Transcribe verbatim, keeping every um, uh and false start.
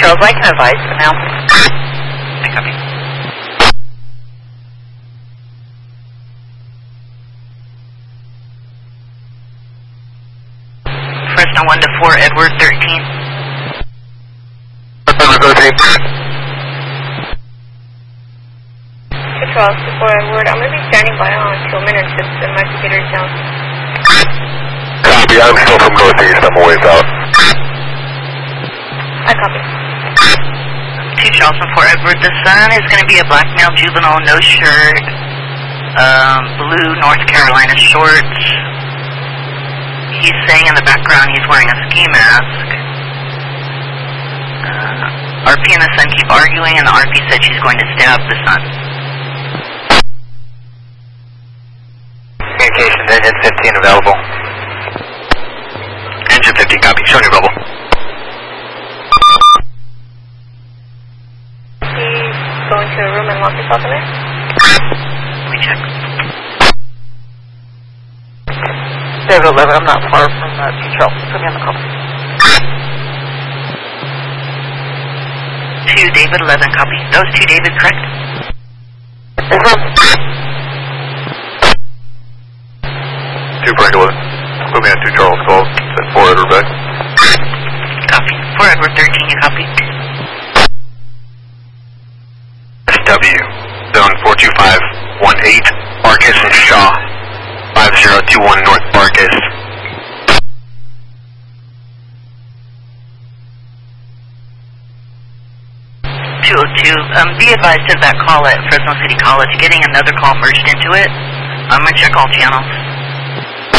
Charles, I can advise for now. I copy. Fresno one to four, Edward thirteen. Edward thirteen. Hey Charles, to four Edward, I'm going to be standing by on two minutes if the my computer is down. Copy, I'm still from northeast, I'm a ways out. I copy. Two Charles and four Edward, the son is going to be a black male juvenile, no shirt, um, blue North Carolina shorts. He's saying in the background he's wearing a ski mask. Uh, R P and the son keep arguing, and the R P said she's going to stab the son. Communications, engine fifteen available. Engine fifteen, copy, showing you bubble. He's going to a room and lock himself in there? Let me check. David eleven, I'm not far from uh, two Charles. Put me on the call. Two David eleven, copy. That was two David, correct? Affirm. Two Franklin. Put me on two Charles calls. Send four Edward back. Copy. four Edward thirteen, you copy? S W, zone four two five one eight, Marcus and Shaw. five zero two one North Marcus. two oh two, um, be advised of that call at Fresno City College, getting another call merged into it. I'm going to check all channels.